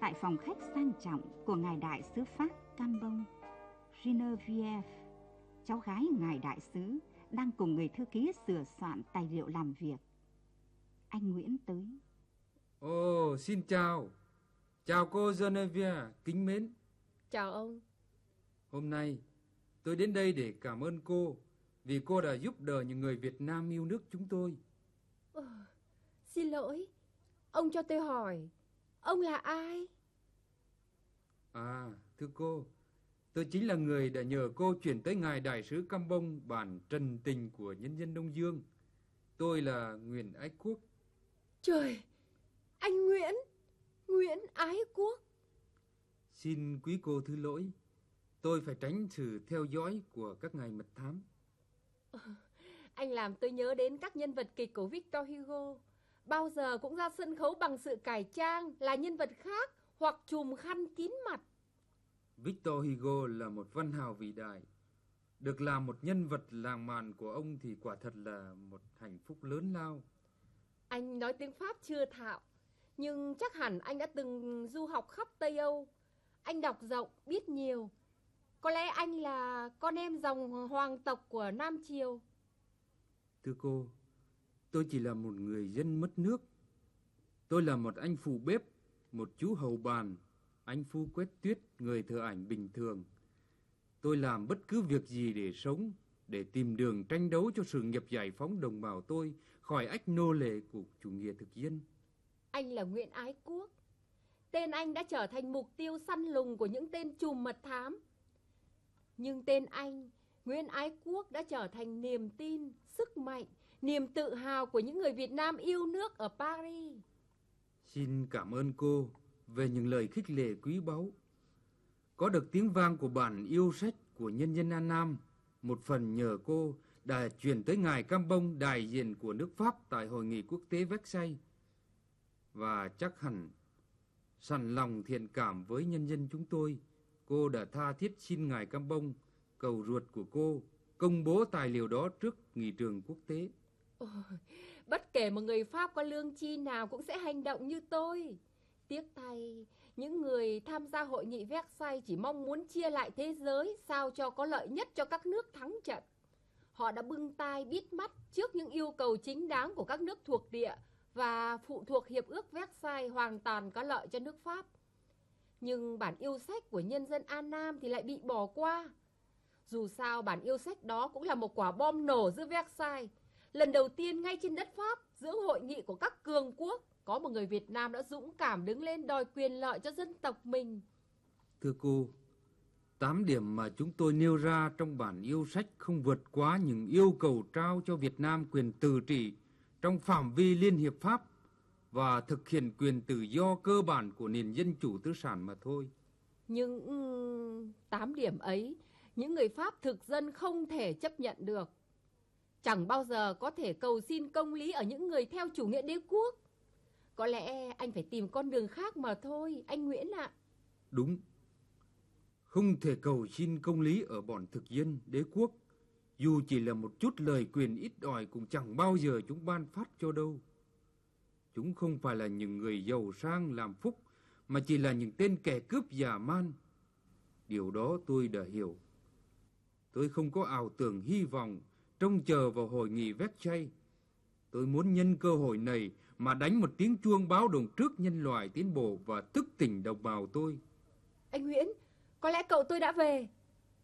tại phòng khách sang trọng của ngài đại sứ Pháp Cambon, Geneviève, cháu gái ngài đại sứ, đang cùng người thư ký sửa soạn tài liệu làm việc. Anh Nguyễn tới. Ồ, xin chào. Chào cô Geneviève kính mến. Chào ông. Hôm nay tôi đến đây để cảm ơn cô vì cô đã giúp đỡ những người Việt Nam yêu nước chúng tôi. Xin lỗi, ông cho tôi hỏi, ông là ai? À, thưa cô, tôi chính là người đã nhờ cô chuyển tới ngài đại sứ Cambon bản trần tình của nhân dân Đông Dương. Tôi là Nguyễn Ái Quốc. Trời, anh Nguyễn Ái Quốc. Xin quý cô thứ lỗi, tôi phải tránh sự theo dõi của các ngài mật thám. Anh làm tôi nhớ đến các nhân vật kịch của Victor Hugo. Bao giờ cũng ra sân khấu bằng sự cải trang là nhân vật khác hoặc trùm khăn kín mặt. Victor Hugo là một văn hào vĩ đại. Được làm một nhân vật làng mạn của ông thì quả thật là một hạnh phúc lớn lao. Anh nói tiếng Pháp chưa thạo, nhưng chắc hẳn anh đã từng du học khắp Tây Âu. Anh đọc rộng, biết nhiều. Có lẽ anh là con em dòng hoàng tộc của Nam Triều. Thưa cô, tôi chỉ là một người dân mất nước. Tôi là một anh phụ bếp, một chú hầu bàn, anh phu quét tuyết, người thợ ảnh bình thường. Tôi làm bất cứ việc gì để sống, để tìm đường tranh đấu cho sự nghiệp giải phóng đồng bào tôi khỏi ách nô lệ của chủ nghĩa thực dân. Anh là Nguyễn Ái Quốc. Tên anh đã trở thành mục tiêu săn lùng của những tên trùm mật thám. Nhưng tên anh, Nguyễn Ái Quốc, đã trở thành niềm tin, sức mạnh, niềm tự hào của những người Việt Nam yêu nước ở Paris. Xin cảm ơn cô về những lời khích lệ quý báu. Có được tiếng vang của bản yêu sách của nhân dân An Nam, một phần nhờ cô đã chuyển tới ngài Cambon, đại diện của nước Pháp tại Hội nghị quốc tế Versailles. Và chắc hẳn, sẵn lòng thiện cảm với nhân dân chúng tôi, cô đã tha thiết xin ngài Cambon, cầu ruột của cô, công bố tài liệu đó trước nghị trường quốc tế. Bất kể một người Pháp có lương chi nào cũng sẽ hành động như tôi. Tiếc thay, những người tham gia hội nghị Versailles chỉ mong muốn chia lại thế giới sao cho có lợi nhất cho các nước thắng trận. Họ đã bưng tai bít mắt trước những yêu cầu chính đáng của các nước thuộc địa và phụ thuộc hiệp ước Versailles hoàn toàn có lợi cho nước Pháp. Nhưng bản yêu sách của nhân dân An Nam thì lại bị bỏ qua. Dù sao bản yêu sách đó cũng là một quả bom nổ giữa Versailles. Lần đầu tiên ngay trên đất Pháp, giữa hội nghị của các cường quốc, có một người Việt Nam đã dũng cảm đứng lên đòi quyền lợi cho dân tộc mình. Thưa cô, 8 điểm mà chúng tôi nêu ra trong bản yêu sách không vượt quá những yêu cầu trao cho Việt Nam quyền tự trị trong phạm vi Liên hiệp Pháp và thực hiện quyền tự do cơ bản của nền dân chủ tư sản mà thôi. Nhưng 8 điểm ấy, những người Pháp thực dân không thể chấp nhận được. Chẳng bao giờ có thể cầu xin công lý ở những người theo chủ nghĩa đế quốc. Có lẽ anh phải tìm con đường khác mà thôi, anh Nguyễn ạ. Đúng. Không thể cầu xin công lý ở bọn thực dân đế quốc. Dù chỉ là một chút lời quyền ít ỏi cũng chẳng bao giờ chúng ban phát cho đâu. Chúng không phải là những người giàu sang làm phúc, mà chỉ là những tên kẻ cướp dã man. Điều đó tôi đã hiểu. Tôi không có ảo tưởng hy vọng trông chờ vào hội nghị Versailles. Tôi muốn nhân cơ hội này mà đánh một tiếng chuông báo động trước nhân loại tiến bộ và thức tỉnh đồng bào tôi. Anh Nguyễn, có lẽ cậu tôi đã về.